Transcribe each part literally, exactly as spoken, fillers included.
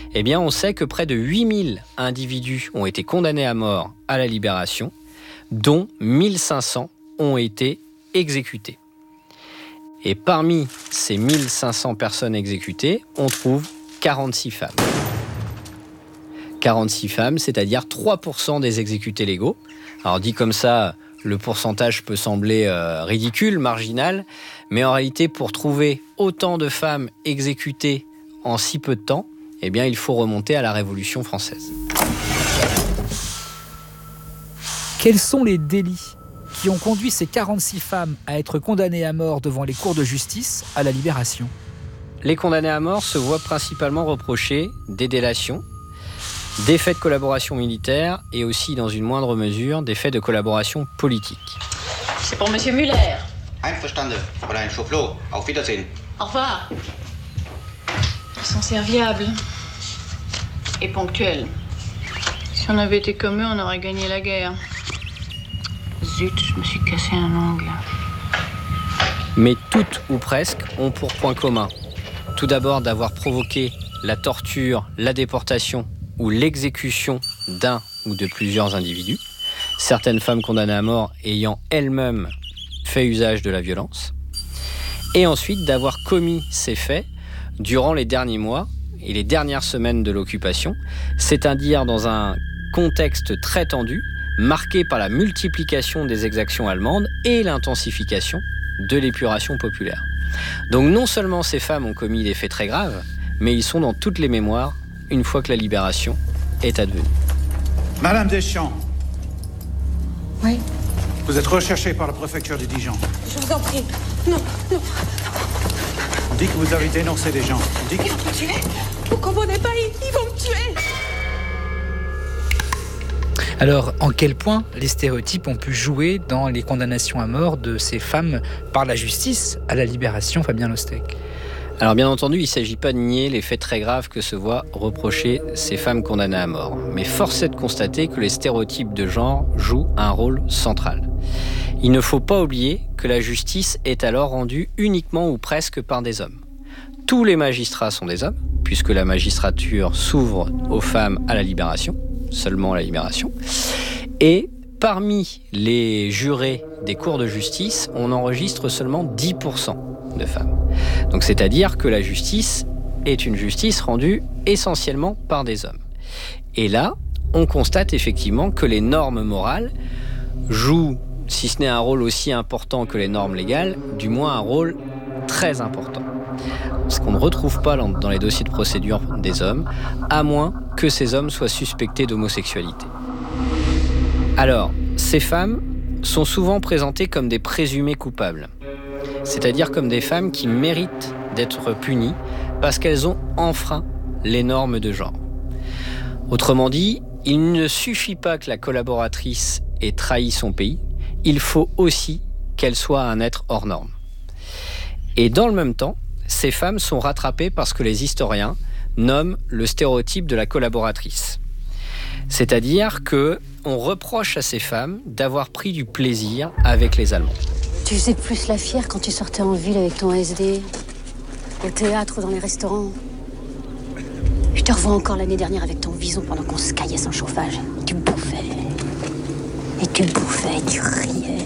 Eh bien, on sait que près de huit mille individus ont été condamnés à mort à la Libération, dont mille cinq cents ont été exécutés. Et parmi ces mille cinq cents personnes exécutées, on trouve quarante-six femmes. quarante-six femmes, c'est-à-dire trois pour cent des exécutés légaux. Alors dit comme ça, le pourcentage peut sembler euh, ridicule, marginal, mais en réalité, pour trouver autant de femmes exécutées en si peu de temps, eh bien, il faut remonter à la Révolution française. Quels sont les délits qui ont conduit ces quarante-six femmes à être condamnées à mort devant les cours de justice à la Libération? Les condamnés à mort se voient principalement reprocher des délations, des faits de collaboration militaire et aussi, dans une moindre mesure, des faits de collaboration politique. C'est pour Monsieur Muller. Einverstanden, Fräulein Schoflot. Auf Wiedersehen. Au revoir. Ils sont serviables et ponctuels. Si on avait été comme eux, on aurait gagné la guerre. Zut, je me suis cassé un ongle. Mais toutes ou presque ont pour point commun, tout d'abord d'avoir provoqué la torture, la déportation ou l'exécution d'un ou de plusieurs individus, certaines femmes condamnées à mort ayant elles-mêmes fait usage de la violence, et ensuite d'avoir commis ces faits durant les derniers mois et les dernières semaines de l'occupation, c'est-à-dire dans un contexte très tendu, marqué par la multiplication des exactions allemandes et l'intensification de l'épuration populaire. Donc non seulement ces femmes ont commis des faits très graves, mais ils sont dans toutes les mémoires une fois que la libération est advenue. Madame Deschamps. Oui. Vous êtes recherchée par la préfecture de Dijon. Je vous en prie. Non, non. On dit que vous avez dénoncé des gens. On dit que... Ils vont me tuer. Vous comprenez pas, ils, ils vont me tuer. Alors, en quel point les stéréotypes ont pu jouer dans les condamnations à mort de ces femmes par la justice à la Libération, Fabien Lostec? Alors bien entendu, il ne s'agit pas de nier les faits très graves que se voient reprocher ces femmes condamnées à mort. Mais force est de constater que les stéréotypes de genre jouent un rôle central. Il ne faut pas oublier que la justice est alors rendue uniquement ou presque par des hommes. Tous les magistrats sont des hommes, puisque la magistrature s'ouvre aux femmes à la Libération, seulement à la Libération. Et parmi les jurés des cours de justice, on enregistre seulement dix pour cent de femmes. Donc c'est-à-dire que la justice est une justice rendue essentiellement par des hommes. Et là, on constate effectivement que les normes morales jouent, si ce n'est un rôle aussi important que les normes légales, du moins un rôle très important. Ce qu'on ne retrouve pas dans les dossiers de procédure des hommes, à moins que ces hommes soient suspectés d'homosexualité. Alors, ces femmes sont souvent présentées comme des présumées coupables, c'est-à-dire comme des femmes qui méritent d'être punies parce qu'elles ont enfreint les normes de genre. Autrement dit, il ne suffit pas que la collaboratrice ait trahi son pays, il faut aussi qu'elle soit un être hors norme. Et dans le même temps, ces femmes sont rattrapées par ce que les historiens nomment le stéréotype de la collaboratrice. C'est-à-dire qu'on reproche à ces femmes d'avoir pris du plaisir avec les Allemands. Tu faisais plus la fière quand tu sortais en ville avec ton S D, au théâtre ou dans les restaurants. Je te revois encore l'année dernière avec ton vison pendant qu'on se caillait sans chauffage. Et tu bouffais. Et tu bouffais, et tu riais.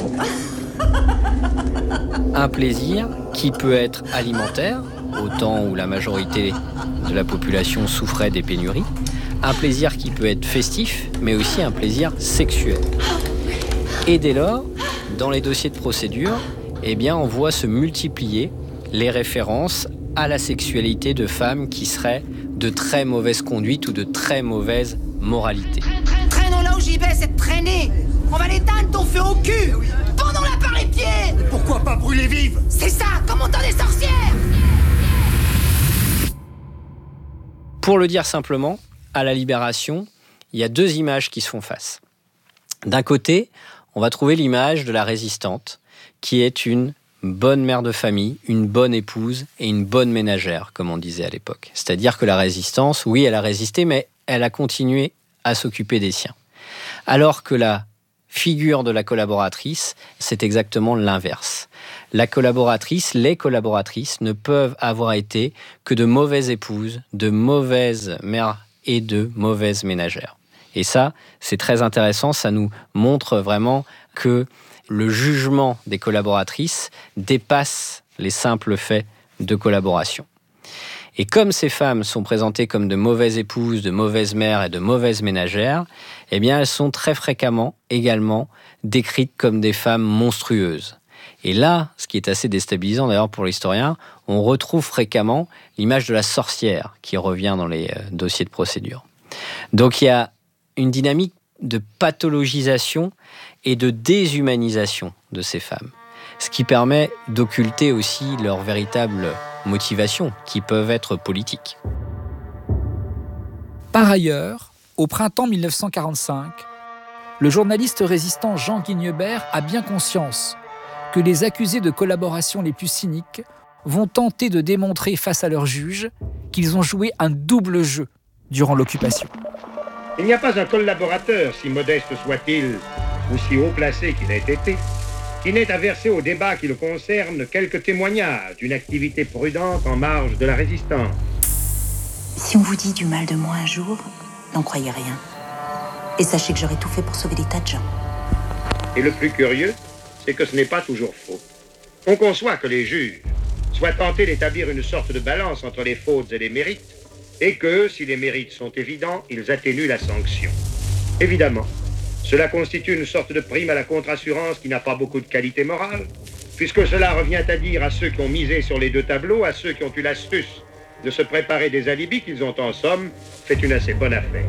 Un plaisir qui peut être alimentaire, au temps où la majorité de la population souffrait des pénuries. Un plaisir qui peut être festif, mais aussi un plaisir sexuel. Et dès lors, dans les dossiers de procédure, eh bien, on voit se multiplier les références à la sexualité de femmes qui seraient de très mauvaise conduite ou de très mauvaise moralité. Traînons là où j'y vais, c'est de traîner. On va l'éteindre ton feu au cul. Pendons-la par les pieds. Et pourquoi pas brûler vive? C'est ça, comme on tend des sorcières. Pour le dire simplement, à la Libération, il y a deux images qui se font face. D'un côté, on va trouver l'image de la résistante, qui est une bonne mère de famille, une bonne épouse et une bonne ménagère, comme on disait à l'époque. C'est-à-dire que la résistance, oui, elle a résisté, mais elle a continué à s'occuper des siens. Alors que la figure de la collaboratrice, c'est exactement l'inverse. La collaboratrice, les collaboratrices ne peuvent avoir été que de mauvaises épouses, de mauvaises mères et de mauvaises ménagères. Et ça, c'est très intéressant, ça nous montre vraiment que le jugement des collaboratrices dépasse les simples faits de collaboration. Et comme ces femmes sont présentées comme de mauvaises épouses, de mauvaises mères et de mauvaises ménagères, eh bien elles sont très fréquemment également décrites comme des femmes monstrueuses. Et là, ce qui est assez déstabilisant d'ailleurs pour l'historien, on retrouve fréquemment l'image de la sorcière qui revient dans les dossiers de procédure. Donc il y a une dynamique de pathologisation et de déshumanisation de ces femmes, ce qui permet d'occulter aussi leur véritable motivations qui peuvent être politiques. Par ailleurs, au printemps mille neuf cent quarante-cinq, le journaliste résistant Jean Guignebert a bien conscience que les accusés de collaboration les plus cyniques vont tenter de démontrer face à leurs juges qu'ils ont joué un double jeu durant l'occupation. Il n'y a pas un collaborateur, si modeste soit-il, ou si haut placé qu'il ait été, qui n'ait à verser au débat qui le concerne quelques témoignages d'une activité prudente en marge de la résistance. Si on vous dit du mal de moi un jour, n'en croyez rien. Et sachez que j'aurais tout fait pour sauver des tas de gens. Et le plus curieux, c'est que ce n'est pas toujours faux. On conçoit que les juges soient tentés d'établir une sorte de balance entre les fautes et les mérites, et que, si les mérites sont évidents, ils atténuent la sanction. Évidemment, cela constitue une sorte de prime à la contre-assurance qui n'a pas beaucoup de qualité morale, puisque cela revient à dire à ceux qui ont misé sur les deux tableaux, à ceux qui ont eu l'astuce de se préparer des alibis qu'ils ont en somme fait une assez bonne affaire.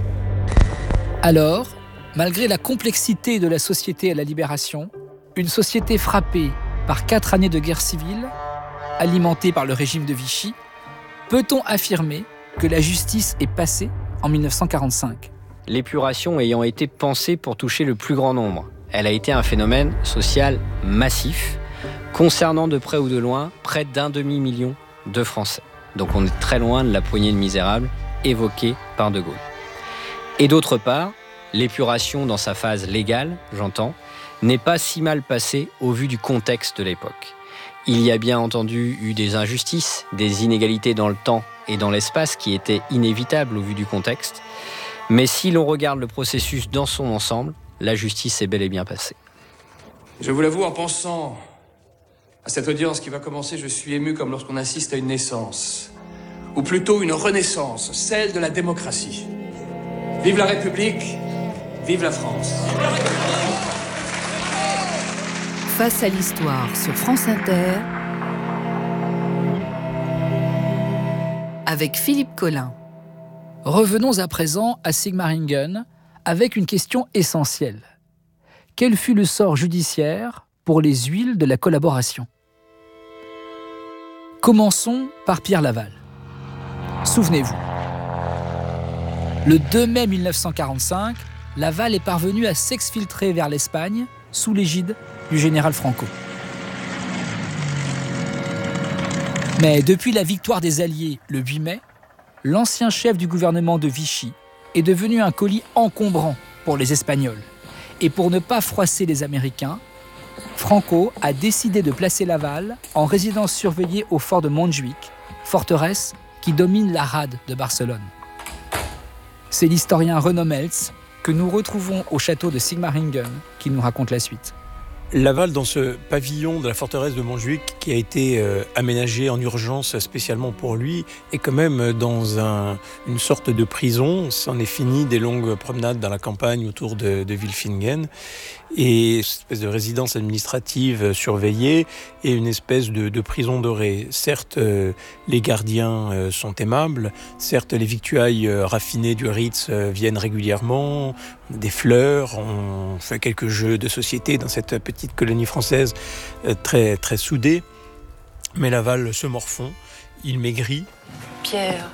Alors, malgré la complexité de la société à la Libération, une société frappée par quatre années de guerre civile, alimentée par le régime de Vichy, peut-on affirmer que la justice est passée en mille neuf cent quarante-cinq ? L'épuration ayant été pensée pour toucher le plus grand nombre, elle a été un phénomène social massif, concernant de près ou de loin près d'un demi-million de Français. Donc on est très loin de la poignée de misérables évoquée par De Gaulle. Et d'autre part, l'épuration dans sa phase légale, j'entends, n'est pas si mal passée au vu du contexte de l'époque. Il y a bien entendu eu des injustices, des inégalités dans le temps et dans l'espace qui étaient inévitables au vu du contexte. Mais si l'on regarde le processus dans son ensemble, la justice est bel et bien passée. Je vous l'avoue, en pensant à cette audience qui va commencer, je suis ému comme lorsqu'on assiste à une naissance, ou plutôt une renaissance, celle de la démocratie. Vive la République, vive la France. Face à l'histoire sur France Inter, avec Philippe Collin. Revenons à présent à Sigmaringen avec une question essentielle. Quel fut le sort judiciaire pour les huiles de la collaboration ? Commençons par Pierre Laval. Souvenez-vous, le deux mai mille neuf cent quarante-cinq, Laval est parvenu à s'exfiltrer vers l'Espagne sous l'égide du général Franco. Mais depuis la victoire des Alliés le huit mai, l'ancien chef du gouvernement de Vichy est devenu un colis encombrant pour les Espagnols. Et pour ne pas froisser les Américains, Franco a décidé de placer Laval en résidence surveillée au fort de Montjuïc, forteresse qui domine la rade de Barcelone. C'est l'historien Renaud Meltz que nous retrouvons au château de Sigmaringen qui nous raconte la suite. Laval, dans ce pavillon de la forteresse de Montjuïc qui a été euh, aménagé en urgence spécialement pour lui, est quand même dans un, une sorte de prison. C'en est fini des longues promenades dans la campagne autour de, de Wilfingen. Et une espèce de résidence administrative surveillée et une espèce de, de prison dorée. Certes, euh, les gardiens euh, sont aimables, certes, les victuailles euh, raffinées du Ritz euh, viennent régulièrement, des fleurs, on fait quelques jeux de société dans cette petite colonie française euh, très, très soudée. Mais Laval se morfond, il maigrit. Pierre,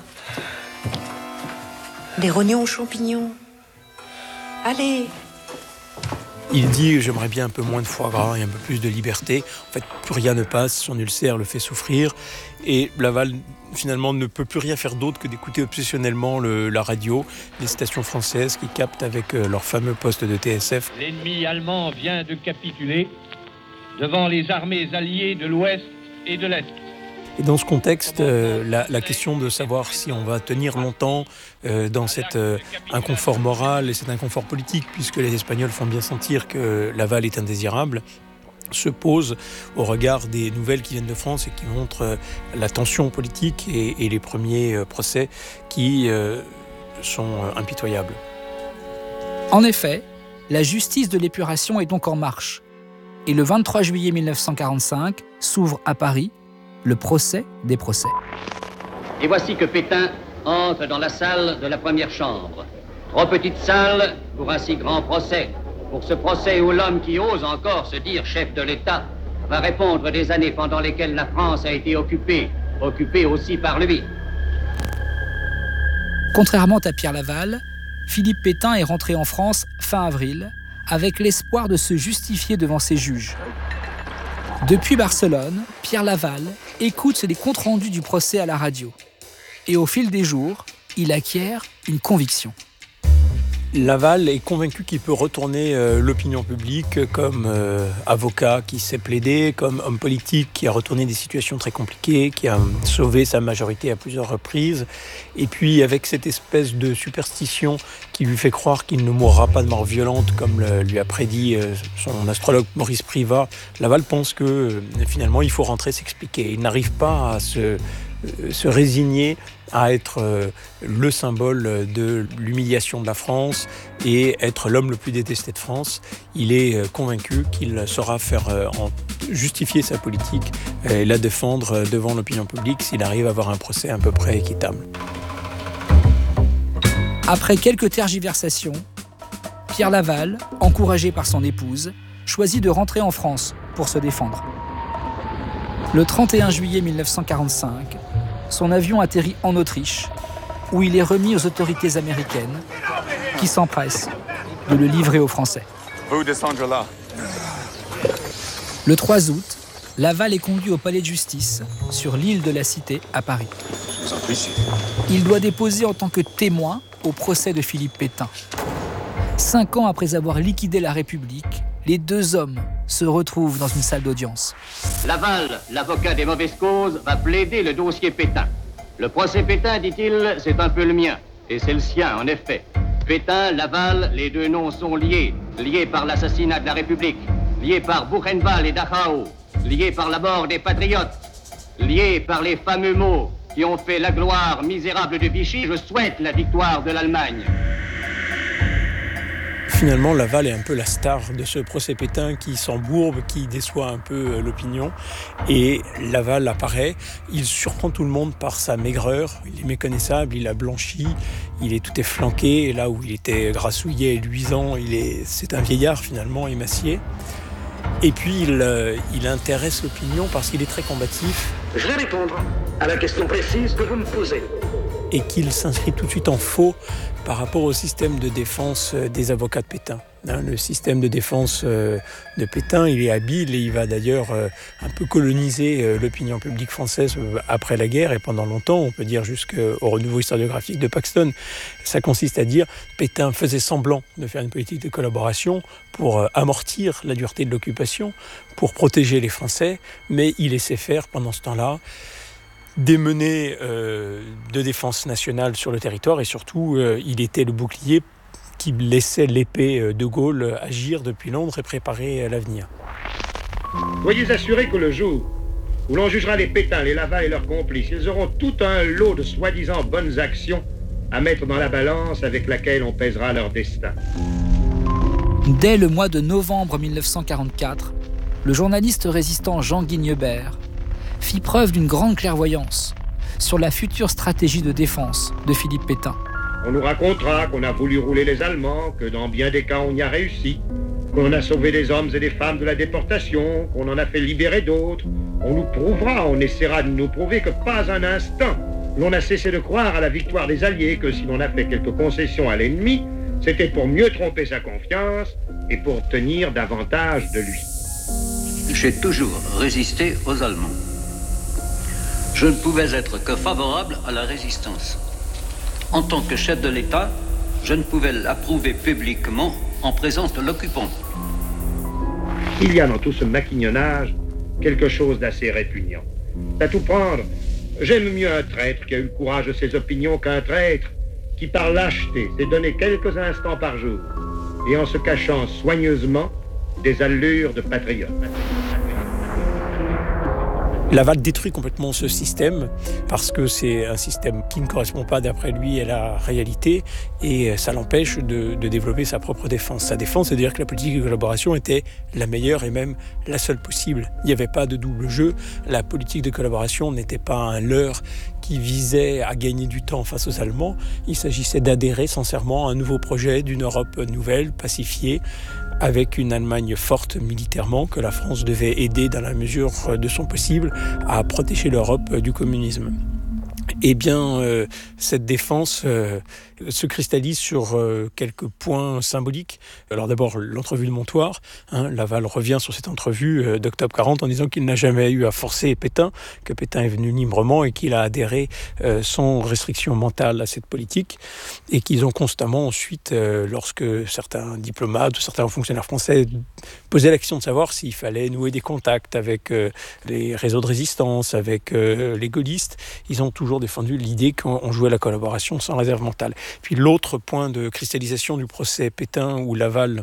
des rognons aux champignons. Allez, Il dit « j'aimerais bien un peu moins de foie gras et un peu plus de liberté ». En fait, plus rien ne passe, son ulcère le fait souffrir. Et Laval, finalement, ne peut plus rien faire d'autre que d'écouter obsessionnellement le, la radio, les stations françaises qui captent avec euh, leur fameux poste de T S F. L'ennemi allemand vient de capituler devant les armées alliées de l'Ouest et de l'Est. Et dans ce contexte, euh, la, la question de savoir si on va tenir longtemps euh, dans cet euh, inconfort moral et cet inconfort politique, puisque les Espagnols font bien sentir que Laval est indésirable, se pose au regard des nouvelles qui viennent de France et qui montrent euh, la tension politique et, et les premiers euh, procès qui euh, sont euh, impitoyables. En effet, la justice de l'épuration est donc en marche. Et le vingt-trois juillet mille neuf cent quarante-cinq s'ouvre à Paris le procès des procès. Et voici que Pétain entre dans la salle de la première chambre. Trop petite salle pour un si grand procès. Pour ce procès où l'homme qui ose encore se dire chef de l'État va répondre des années pendant lesquelles la France a été occupée, occupée aussi par lui. Contrairement à Pierre Laval, Philippe Pétain est rentré en France fin avril avec l'espoir de se justifier devant ses juges. Depuis Barcelone, Pierre Laval écoute les comptes rendus du procès à la radio. Et au fil des jours, il acquiert une conviction. Laval est convaincu qu'il peut retourner euh, l'opinion publique comme euh, avocat qui sait plaider, comme homme politique qui a retourné des situations très compliquées, qui a sauvé sa majorité à plusieurs reprises. Et puis avec cette espèce de superstition qui lui fait croire qu'il ne mourra pas de mort violente comme le, lui a prédit euh, son astrologue Maurice Privat, Laval pense que euh, finalement il faut rentrer s'expliquer. Il n'arrive pas à se, euh, se résigner à être euh, le symbole de l'humiliation de la France et être l'homme le plus détesté de France. Il est euh, convaincu qu'il saura faire euh, en justifier sa politique et la défendre euh, devant l'opinion publique s'il arrive à avoir un procès à peu près équitable. Après quelques tergiversations, Pierre Laval, encouragé par son épouse, choisit de rentrer en France pour se défendre. Le trente et un juillet mille neuf cent quarante-cinq, son avion atterrit en Autriche, où il est remis aux autorités américaines, qui s'empressent de le livrer aux Français. Vous descendre là. Le trois août, Laval est conduit au palais de justice, sur l'île de la Cité, à Paris. Il doit déposer en tant que témoin au procès de Philippe Pétain. Cinq ans après avoir liquidé la République, les deux hommes se retrouvent dans une salle d'audience. Laval, l'avocat des mauvaises causes, va plaider le dossier Pétain. Le procès Pétain, dit-il, c'est un peu le mien. Et c'est le sien, en effet. Pétain, Laval, les deux noms sont liés. Liés par l'assassinat de la République. Liés par Buchenwald et Dachau. Liés par la mort des patriotes. Liés par les fameux mots qui ont fait la gloire misérable de Vichy. Je souhaite la victoire de l'Allemagne. Finalement, Laval est un peu la star de ce procès Pétain qui s'embourbe, qui déçoit un peu l'opinion. Et Laval apparaît, il surprend tout le monde par sa maigreur. Il est méconnaissable, il a blanchi, il est tout efflanqué. Et là où il était grassouillet et luisant, il est, c'est un vieillard finalement émacié. Et puis il, euh, il intéresse l'opinion parce qu'il est très combatif. Je vais répondre à la question précise que vous me posez. Et qu'il s'inscrit tout de suite en faux par rapport au système de défense des avocats de Pétain. Le système de défense de Pétain, il est habile et il va d'ailleurs un peu coloniser l'opinion publique française après la guerre et pendant longtemps, on peut dire jusqu'au renouveau historiographique de Paxton. Ça consiste à dire Pétain faisait semblant de faire une politique de collaboration pour amortir la dureté de l'occupation, pour protéger les Français, mais il laissait faire pendant ce temps-là des menées euh, de défense nationale sur le territoire et surtout, euh, il était le bouclier qui laissait l'épée de Gaulle agir depuis Londres et préparer l'avenir. Soyez assurés que le jour où l'on jugera les Pétain, les Laval et leurs complices, ils auront tout un lot de soi-disant bonnes actions à mettre dans la balance avec laquelle on pèsera leur destin. Dès le mois de novembre mille neuf cent quarante-quatre, le journaliste résistant Jean Guignebert fit preuve d'une grande clairvoyance sur la future stratégie de défense de Philippe Pétain. On nous racontera qu'on a voulu rouler les Allemands, que dans bien des cas on y a réussi, qu'on a sauvé des hommes et des femmes de la déportation, qu'on en a fait libérer d'autres. On nous prouvera, on essaiera de nous prouver que pas un instant l'on a cessé de croire à la victoire des Alliés, que si l'on a fait quelques concessions à l'ennemi, C'était pour mieux tromper sa confiance et pour obtenir davantage de lui. J'ai toujours résisté aux Allemands. Je ne pouvais être que favorable à la résistance. En tant que chef de l'État, je ne pouvais l'approuver publiquement en présence de l'occupant. Il y a dans tout ce maquignonnage quelque chose d'assez répugnant. À tout prendre, j'aime mieux un traître qui a eu le courage de ses opinions qu'un traître qui, par lâcheté, s'est donné quelques instants par jour et en se cachant soigneusement des allures de patriote. Laval détruit complètement ce système parce que c'est un système qui ne correspond pas d'après lui à la réalité et ça l'empêche de, de développer sa propre défense. Sa défense, c'est-à-dire que la politique de collaboration était la meilleure et même la seule possible. Il n'y avait pas de double jeu. La politique de collaboration n'était pas un leurre qui visait à gagner du temps face aux Allemands. Il s'agissait d'adhérer sincèrement à un nouveau projet d'une Europe nouvelle, pacifiée, avec une Allemagne forte militairement que la France devait aider dans la mesure de son possible à protéger l'Europe du communisme. Eh bien, euh, cette défense euh, se cristallise sur euh, quelques points symboliques. Alors d'abord, l'entrevue de Montoire. Hein, Laval revient sur cette entrevue euh, d'octobre quarante en disant qu'il n'a jamais eu à forcer Pétain, que Pétain est venu librement et qu'il a adhéré euh, sans restriction mentale à cette politique et qu'ils ont constamment ensuite, euh, lorsque certains diplomates ou certains fonctionnaires français posaient la question de savoir s'il fallait nouer des contacts avec euh, les réseaux de résistance, avec euh, les gaullistes, ils ont toujours défendu l'idée qu'on jouait la collaboration sans réserve mentale. Puis l'autre point de cristallisation du procès Pétain où Laval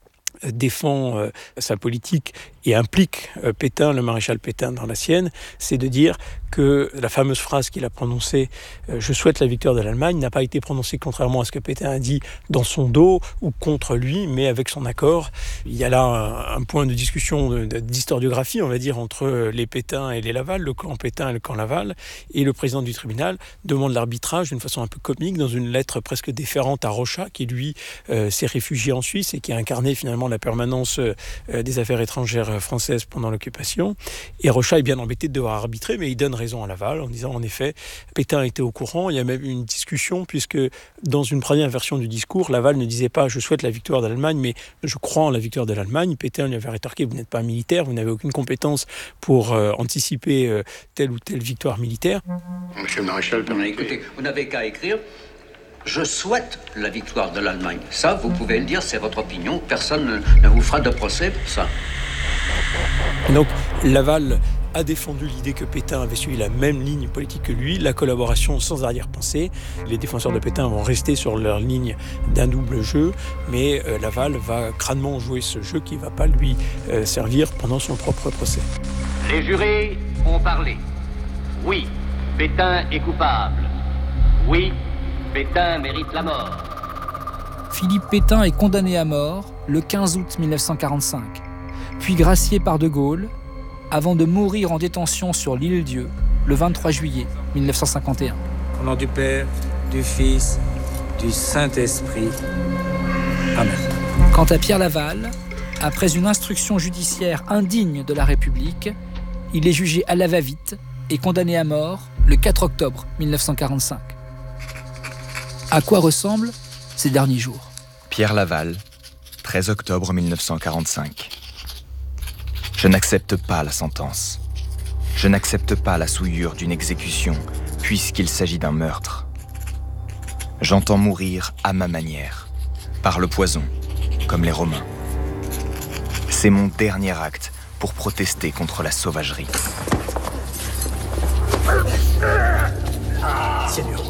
défend euh, sa politique et implique euh, Pétain, le maréchal Pétain dans la sienne, c'est de dire que la fameuse phrase qu'il a prononcée euh, « Je souhaite la victoire de l'Allemagne » n'a pas été prononcée contrairement à ce que Pétain a dit dans son dos ou contre lui, mais avec son accord. Il y a là un, un point de discussion de, de, d'historiographie, on va dire, entre les Pétain et les Laval, le camp Pétain et le camp Laval, et le président du tribunal demande l'arbitrage d'une façon un peu comique dans une lettre presque déférente à Rochat, qui lui euh, s'est réfugié en Suisse et qui a incarné finalement la permanence euh, des affaires étrangères françaises pendant l'occupation. Et Rochat est bien embêté de devoir arbitrer, mais il donne raison à Laval en disant en effet, Pétain était au courant. Il y a même eu une discussion puisque dans une première version du discours, Laval ne disait pas « je souhaite la victoire de l'Allemagne », mais « je crois en la victoire de l'Allemagne ». Pétain lui avait rétorqué « vous n'êtes pas militaire, vous n'avez aucune compétence pour euh, anticiper euh, telle ou telle victoire militaire ». Monsieur le maréchal, écoutez, vous n'avez qu'à écrire « je souhaite la victoire de l'Allemagne ». Ça, vous pouvez le dire, c'est votre opinion, personne ne, ne vous fera de procès pour ça. Donc Laval a défendu l'idée que Pétain avait suivi la même ligne politique que lui, la collaboration sans arrière-pensée. Les défenseurs de Pétain vont rester sur leur ligne d'un double jeu, mais euh, Laval va crânement jouer ce jeu qui ne va pas lui euh, servir pendant son propre procès. Les jurés ont parlé. Oui, Pétain est coupable. Oui, Pétain mérite la mort. Philippe Pétain est condamné à mort le quinze août mille neuf cent quarante-cinq, puis gracié par De Gaulle, avant de mourir en détention sur l'Île-Dieu le vingt-trois juillet mille neuf cent cinquante et un. Au nom du Père, du Fils, du Saint-Esprit. Amen. Quant à Pierre Laval, après une instruction judiciaire indigne de la République, il est jugé à la va-vite et condamné à mort le quatre octobre mille neuf cent quarante-cinq. À quoi ressemblent ces derniers jours ? Pierre Laval, treize octobre mille neuf cent quarante-cinq. Je n'accepte pas la sentence. Je n'accepte pas la souillure d'une exécution, puisqu'il s'agit d'un meurtre. J'entends mourir à ma manière, par le poison, comme les Romains. C'est mon dernier acte pour protester contre la sauvagerie. Seigneur.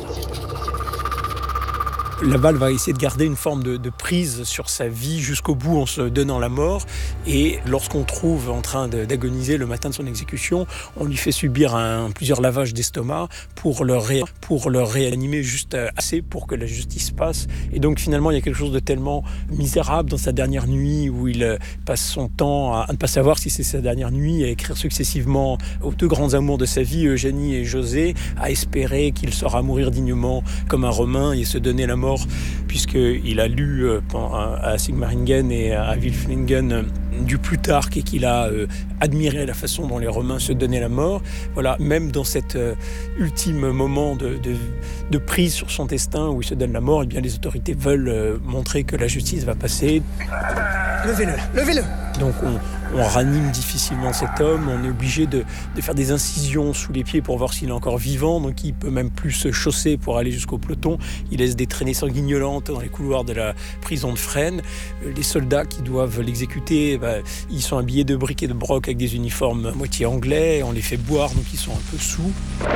Laval va essayer de garder une forme de, de prise sur sa vie jusqu'au bout en se donnant la mort. Et lorsqu'on trouve en train de, d'agoniser le matin de son exécution, on lui fait subir un, plusieurs lavages d'estomac pour le, ré, pour le réanimer juste assez pour que la justice passe. Et donc finalement, il y a quelque chose de tellement misérable dans sa dernière nuit où il passe son temps à, à ne pas savoir si c'est sa dernière nuit, à écrire successivement aux deux grands amours de sa vie, Eugénie et José, à espérer qu'il saura mourir dignement comme un Romain et se donner la mort mort, puisqu'il a lu euh, à Sigmaringen et à Wilflingen euh, du Plutarque et qu'il a euh, admiré la façon dont les Romains se donnaient la mort. Voilà, même dans cet euh, ultime moment de, de, de prise sur son destin où il se donne la mort, eh bien, les autorités veulent euh, montrer que la justice va passer. Levez-le, levez-le. Donc on, on ranime difficilement cet homme, on est obligé de, de faire des incisions sous les pieds pour voir s'il est encore vivant, donc il peut même plus se chausser pour aller jusqu'au peloton. Il laisse des traînées sanguignolantes dans les couloirs de la prison de Fresnes. Les soldats qui doivent l'exécuter, bah, ils sont habillés de briques et de broc avec des uniformes à moitié anglais, on les fait boire, donc ils sont un peu sous.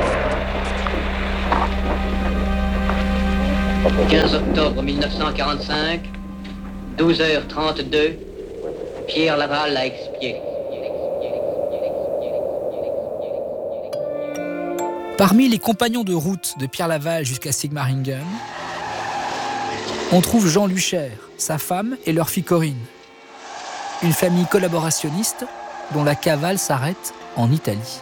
quinze octobre mille neuf cent quarante-cinq, douze heures trente-deux, Pierre Laval a expié. Parmi les compagnons de route de Pierre Laval jusqu'à Sigmaringen, on trouve Jean Luchaire, sa femme et leur fille Corinne. Une famille collaborationniste dont la cavale s'arrête en Italie.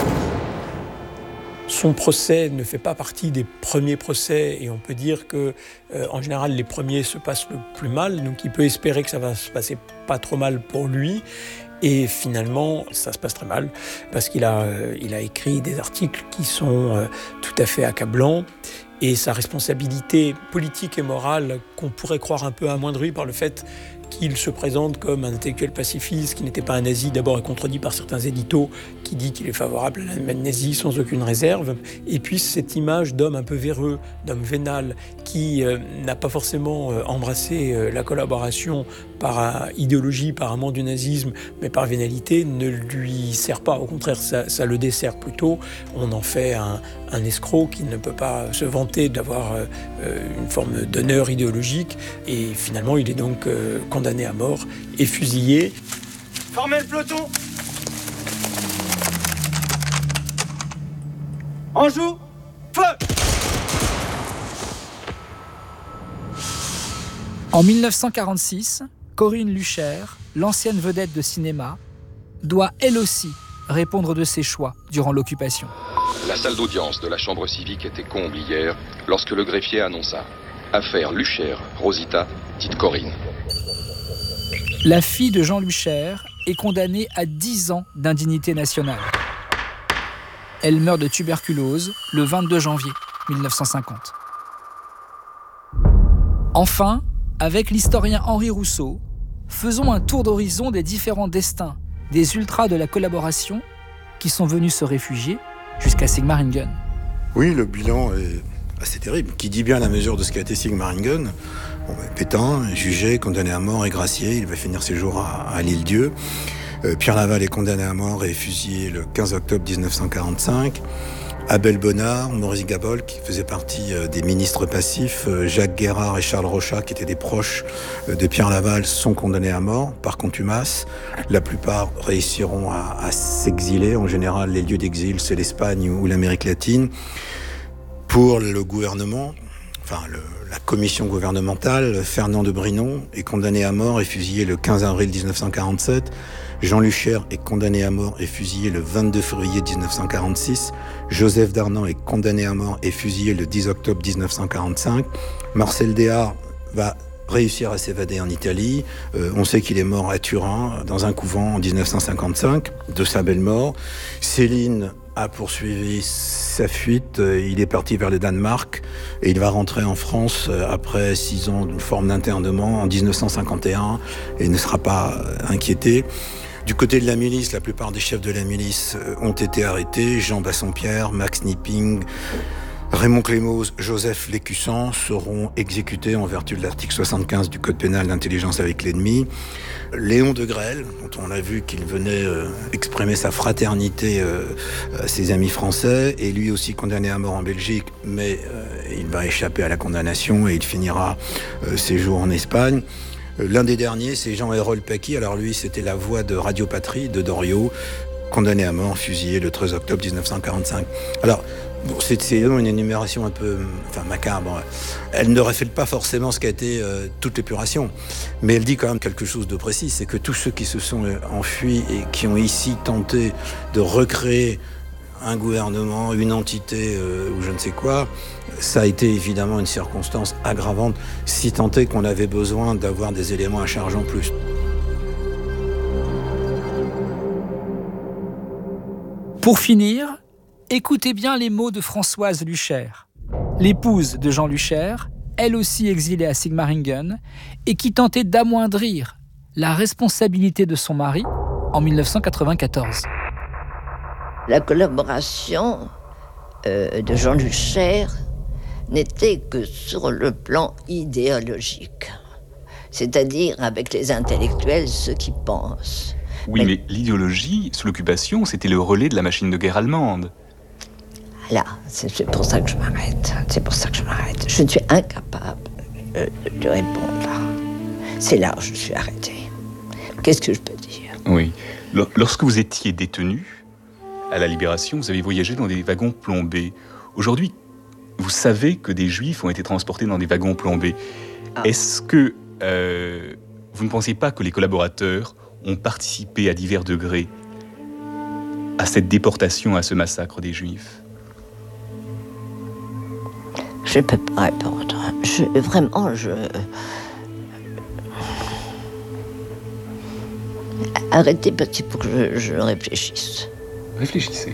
Son procès ne fait pas partie des premiers procès et on peut dire que, euh, en général, les premiers se passent le plus mal. Donc, il peut espérer que ça va se passer pas trop mal pour lui. Et finalement, ça se passe très mal parce qu'il a, euh, il a écrit des articles qui sont euh, tout à fait accablants. Et sa responsabilité politique et morale, qu'on pourrait croire un peu amoindrie par le fait qu'il se présente comme un intellectuel pacifiste, qui n'était pas un nazi, d'abord est contredit par certains éditos, qui dit qu'il est favorable à l'Allemagne nazie sans aucune réserve. Et puis cette image d'homme un peu véreux, d'homme vénal, qui euh, n'a pas forcément euh, embrassé euh, la collaboration par euh, idéologie, par amour du nazisme, mais par vénalité, ne lui sert pas. Au contraire, ça, ça le dessert plutôt. On en fait un, un escroc qui ne peut pas se vanter d'avoir euh, une forme d'honneur idéologique. Et finalement, il est donc euh, condamné à mort et fusillé. Formez le peloton. En joue, feu. En mille neuf cent quarante-six, Corinne Luchaire, l'ancienne vedette de cinéma, doit elle aussi répondre de ses choix durant l'occupation. La salle d'audience de la chambre civique était comble hier lorsque le greffier annonça « Affaire Luchaire, Rosita, dite Corinne ». La fille de Jean Luchaire est condamnée à dix ans d'indignité nationale. Elle meurt de tuberculose le vingt-deux janvier mille neuf cent cinquante. Enfin, avec l'historien Henri Rousseau, faisons un tour d'horizon des différents destins des ultras de la collaboration qui sont venus se réfugier jusqu'à Sigmaringen. Oui, le bilan est assez terrible, qui dit bien la mesure de ce qu'a été Sigmaringen. Bon, Pétain, jugé, condamné à mort et gracié, il va finir ses jours à, à l'Île-Dieu. Euh, Pierre Laval est condamné à mort et fusillé le quinze octobre dix-neuf cent quarante-cinq. Abel Bonnard, Maurice Gabol, qui faisait partie euh, des ministres passifs, euh, Jacques Guérard et Charles Rochat, qui étaient des proches euh, de Pierre Laval, sont condamnés à mort par contumace. La plupart réussiront à, à s'exiler. En général, les lieux d'exil, c'est l'Espagne ou l'Amérique latine. Pour le gouvernement, enfin le, la commission gouvernementale, Fernand de Brinon est condamné à mort et fusillé le quinze avril dix-neuf cent quarante-sept. Jean Luchaire est condamné à mort et fusillé le vingt-deux février dix-neuf cent quarante-six. Joseph Darnan est condamné à mort et fusillé le dix octobre dix-neuf cent quarante-cinq. Marcel Déard va réussir à s'évader en Italie. Euh, on sait qu'il est mort à Turin, dans un couvent en dix-neuf cent cinquante-cinq, de sa belle mort. Céline a poursuivi sa fuite. Il est parti vers le Danemark et il va rentrer en France après six ans d'une forme d'internement en dix-neuf cent cinquante et un et ne sera pas inquiété. Du côté de la milice, la plupart des chefs de la milice ont été arrêtés. Jean Bassompierre, Max Knipping, Raymond Clémose, Joseph Lécussan seront exécutés en vertu de l'article soixante-quinze du Code pénal d'intelligence avec l'ennemi. Léon de Grelle, dont on a vu qu'il venait euh, exprimer sa fraternité euh, à ses amis français, est lui aussi condamné à mort en Belgique, mais euh, il va échapper à la condamnation et il finira euh, ses jours en Espagne. Euh, l'un des derniers, c'est Jean-Hérol Paqui. Alors lui, c'était la voix de Radio Patrie, de Doriot, condamné à mort, fusillé le treize octobre dix-neuf cent quarante-cinq. Alors, bon, c'est, c'est une énumération un peu enfin, macabre. Elle ne reflète pas forcément ce qu'a été euh, toute l'épuration, mais elle dit quand même quelque chose de précis, c'est que tous ceux qui se sont enfuis et qui ont ici tenté de recréer un gouvernement, une entité euh, ou je ne sais quoi, ça a été évidemment une circonstance aggravante, si tant est qu'on avait besoin d'avoir des éléments à charge en plus. Pour finir, écoutez bien les mots de Françoise Lucher, l'épouse de Jean Lucher, elle aussi exilée à Sigmaringen, et qui tentait d'amoindrir la responsabilité de son mari en dix-neuf cent quatre-vingt-quatorze. La collaboration euh, de Jean Lucher n'était que sur le plan idéologique, c'est-à-dire avec les intellectuels, ceux qui pensent. Oui, mais, mais l'idéologie, sous l'occupation, c'était le relais de la machine de guerre allemande. Là, c'est pour ça que je m'arrête. C'est pour ça que je m'arrête. Je suis incapable de, de répondre là. C'est là où je suis arrêtée. Qu'est-ce que je peux dire ? Oui. Lorsque vous étiez détenu, à la Libération, vous avez voyagé dans des wagons plombés. Aujourd'hui, vous savez que des Juifs ont été transportés dans des wagons plombés. Ah. Est-ce que euh, vous ne pensez pas que les collaborateurs ont participé à divers degrés à cette déportation, à ce massacre des Juifs ? Je ne peux pas répondre. Je, vraiment, je... Arrêtez, parce qu'il faut que je, je réfléchisse. Réfléchissez.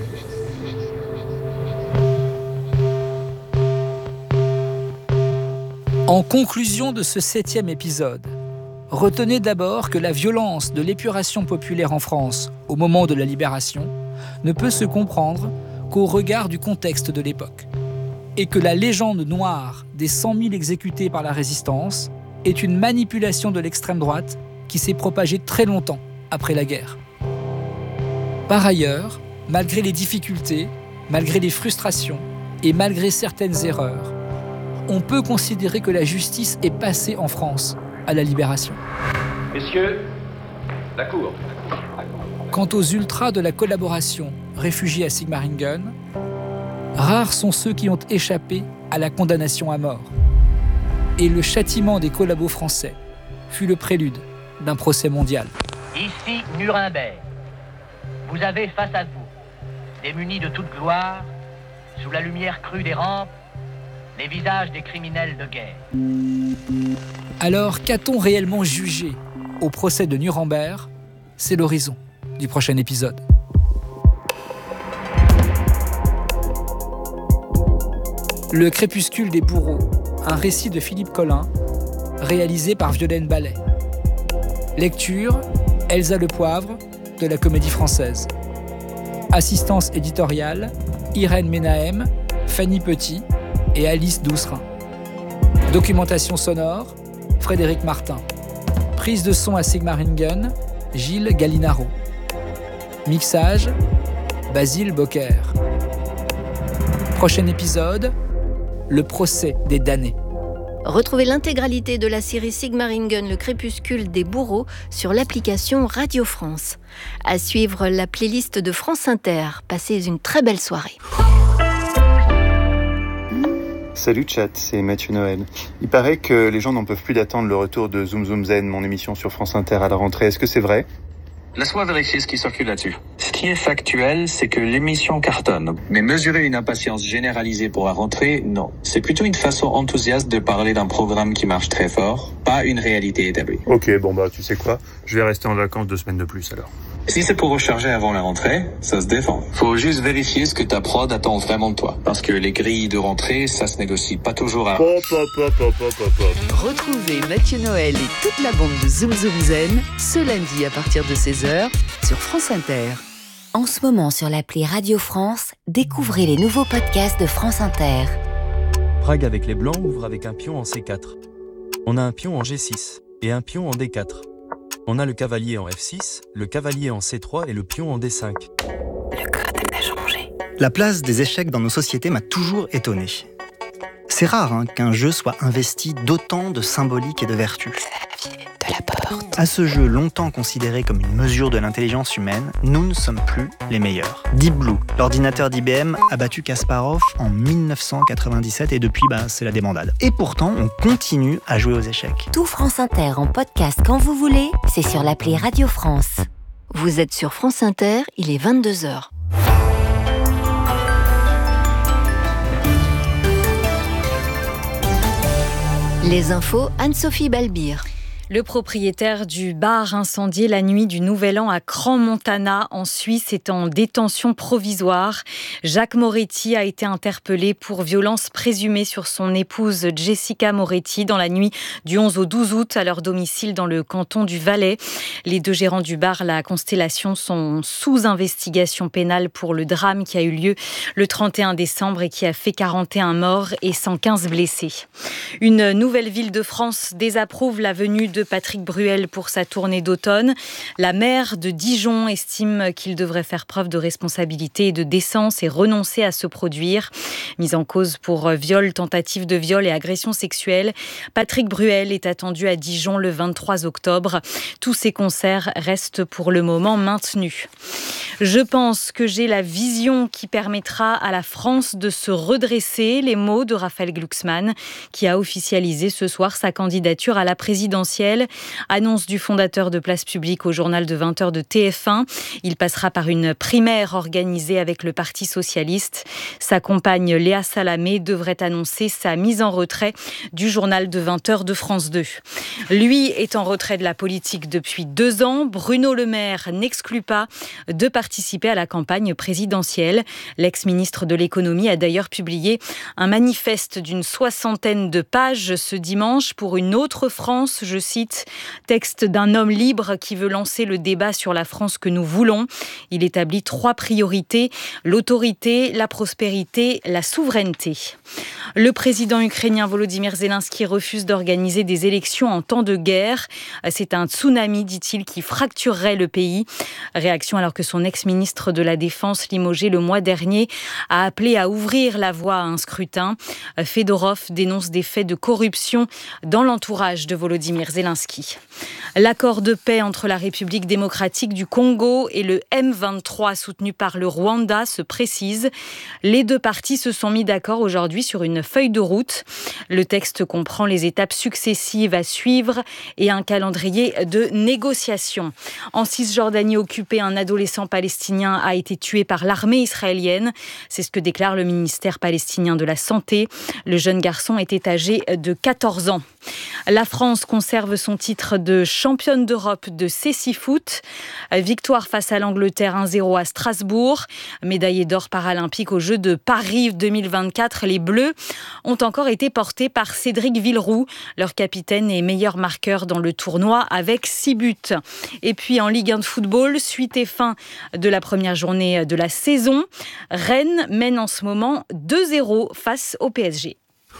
En conclusion de ce septième épisode, retenez d'abord que la violence de l'épuration populaire en France au moment de la Libération ne peut se comprendre qu'au regard du contexte de l'époque, et que la légende noire des cent mille exécutés par la Résistance est une manipulation de l'extrême droite qui s'est propagée très longtemps après la guerre. Par ailleurs, malgré les difficultés, malgré les frustrations et malgré certaines erreurs, on peut considérer que la justice est passée en France à la Libération. Messieurs, la cour. Quant aux ultras de la collaboration réfugiés à Sigmaringen, rares sont ceux qui ont échappé à la condamnation à mort. Et le châtiment des collabos français fut le prélude d'un procès mondial. Ici Nuremberg. Vous avez face à vous, démunis de toute gloire, sous la lumière crue des rampes, les visages des criminels de guerre. Alors, qu'a-t-on réellement jugé au procès de Nuremberg ? C'est l'horizon du prochain épisode. Le crépuscule des bourreaux, un récit de Philippe Collin, réalisé par Violaine Ballet. Lecture, Elsa Lepoivre, de la Comédie Française. Assistance éditoriale, Irène Ménahem, Fanny Petit et Alice Doucerin. Documentation sonore, Frédéric Martin. Prise de son à Sigmaringen, Gilles Gallinaro. Mixage, Basile Bocquer. Prochain épisode, le procès des damnés. Retrouvez l'intégralité de la série Sigmaringen, le crépuscule des bourreaux sur l'application Radio France. À suivre la playlist de France Inter. Passez une très belle soirée. Salut chat, c'est Mathieu Noël. Il paraît que les gens n'en peuvent plus d'attendre le retour de Zoom Zoom Zen, mon émission sur France Inter à la rentrée. Est-ce que c'est vrai ? Laisse-moi vérifier ce qui circule là-dessus. Ce qui est factuel, c'est que l'émission cartonne. Mais mesurer une impatience généralisée pour la rentrée, non. C'est plutôt une façon enthousiaste de parler d'un programme qui marche très fort, pas une réalité établie. Ok, bon bah tu sais quoi, je vais rester en vacances deux semaines de plus alors. Si c'est pour recharger avant la rentrée, ça se défend. Faut juste vérifier ce que ta prod attend vraiment de toi. Parce que les grilles de rentrée, ça se négocie pas toujours à... Pop, pop, pop, pop, pop, pop. Retrouvez Mathieu Noël et toute la bande de Zoom Zoom Zen ce lundi à partir de seize heures sur France Inter. En ce moment sur l'appli Radio France, découvrez les nouveaux podcasts de France Inter. Prague avec les Blancs ouvre avec un pion en C quatre. On a un pion en G six et un pion en D quatre. On a le cavalier en F six, le cavalier en C trois et le pion en D cinq. Le code a changé. La place des échecs dans nos sociétés m'a toujours étonné. C'est rare hein, qu'un jeu soit investi d'autant de symbolique et de vertu. De la porte. À ce jeu longtemps considéré comme une mesure de l'intelligence humaine, nous ne sommes plus les meilleurs. Deep Blue, l'ordinateur d'I B M, a battu Kasparov en dix-neuf cent quatre-vingt-dix-sept et depuis, bah, c'est la débandade. Et pourtant, on continue à jouer aux échecs. Tout France Inter en podcast quand vous voulez, c'est sur l'appli Radio France. Vous êtes sur France Inter, il est vingt-deux heures. Les infos, Anne-Sophie Balbir. Le propriétaire du bar incendié la nuit du Nouvel An à Crans-Montana, en Suisse, est en détention provisoire. Jacques Moretti a été interpellé pour violence présumée sur son épouse Jessica Moretti dans la nuit du onze au douze août à leur domicile dans le canton du Valais. Les deux gérants du bar La Constellation sont sous investigation pénale pour le drame qui a eu lieu le trente et un décembre et qui a fait quarante et un morts et cent quinze blessés. Une nouvelle ville de France désapprouve la venue de Patrick Bruel pour sa tournée d'automne. La maire de Dijon estime qu'il devrait faire preuve de responsabilité et de décence et renoncer à se produire. Mis en cause pour viol, tentative de viol et agression sexuelle, Patrick Bruel est attendu à Dijon le vingt-trois octobre. Tous ses concerts restent pour le moment maintenus. Je pense que j'ai la vision qui permettra à la France de se redresser. Les mots de Raphaël Glucksmann, qui a officialisé ce soir sa candidature à la présidentielle. Annonce du fondateur de Place Publique au journal de vingt heures de T F un. Il passera par une primaire organisée avec le Parti Socialiste. Sa compagne Léa Salamé devrait annoncer sa mise en retrait du journal de vingt heures de France deux. Lui est en retrait de la politique depuis deux ans. Bruno Le Maire n'exclut pas de participer à la campagne présidentielle. L'ex-ministre de l'économie a d'ailleurs publié un manifeste d'une soixantaine de pages ce dimanche pour une autre France, je cite, texte d'un homme libre qui veut lancer le débat sur la France que nous voulons. Il établit trois priorités: l'autorité, la prospérité, la souveraineté. Le président ukrainien Volodymyr Zelensky refuse d'organiser des élections en temps de guerre. C'est un tsunami, dit-il, qui fracturerait le pays. Réaction alors que son ex-ministre de la Défense, limogé le mois dernier, a appelé à ouvrir la voie à un scrutin. Fedorov dénonce des faits de corruption dans l'entourage de Volodymyr Zelensky. L'accord de paix entre la République démocratique du Congo et le M vingt-trois soutenu par le Rwanda se précise. Les deux parties se sont mis d'accord aujourd'hui sur une feuille de route. Le texte comprend les étapes successives à suivre et un calendrier de négociation. En Cisjordanie occupée, un adolescent palestinien a été tué par l'armée israélienne. C'est ce que déclare le ministère palestinien de la Santé. Le jeune garçon était âgé de quatorze ans. La France conserve son titre de championne d'Europe de cécifoot. Victoire face à l'Angleterre un zéro à Strasbourg. Médaillée d'or paralympique aux Jeux de Paris deux mille vingt-quatre, les Bleus ont encore été portés par Cédric Villeroux, leur capitaine et meilleur marqueur dans le tournoi avec six buts. Et puis en Ligue un de football, suite et fin de la première journée de la saison. Rennes mène en ce moment deux zéro face au P S G.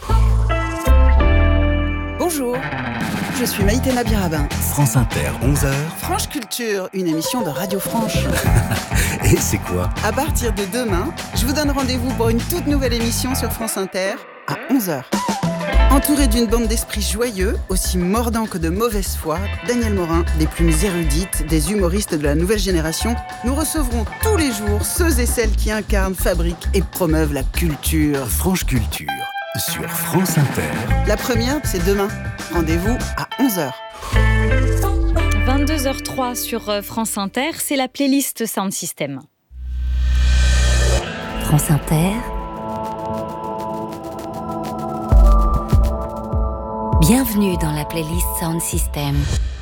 Bonjour, je suis Maïté Nabirabin. France Inter, onze heures. Franche Culture, une émission de Radio Franche. Et c'est quoi? À partir de demain, je vous donne rendez-vous pour une toute nouvelle émission sur France Inter à onze heures. Entouré d'une bande d'esprits joyeux, aussi mordants que de mauvaise foi, Daniel Morin, des plumes érudites, des humoristes de la nouvelle génération, nous recevrons tous les jours ceux et celles qui incarnent, fabriquent et promeuvent la culture. Franche Culture, sur France Inter. La première, c'est demain. Rendez-vous à onze heures. vingt-deux heures zéro trois sur France Inter, c'est la playlist Sound System. France Inter. Bienvenue dans la playlist Sound System.